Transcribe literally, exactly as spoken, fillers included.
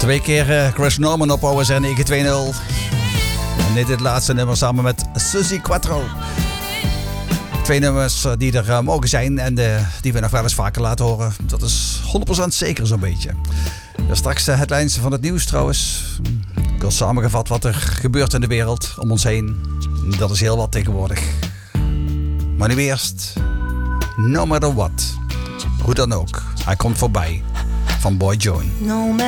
Twee keer uh, Chris Norman op O S R negen twee nul. En dit is het laatste nummer samen met Suzy Quattro. Twee nummers uh, die er uh, mogen zijn en uh, die we nog wel eens vaker laten horen. Dat is honderd procent zeker zo'n beetje. Ja, straks de headlines van het nieuws trouwens. Ik wil samengevat wat er gebeurt in de wereld om ons heen. Dat is heel wat tegenwoordig. Maar nu eerst No Matter What. Hoe dan ook, hij komt voorbij van Boy Joan. No matter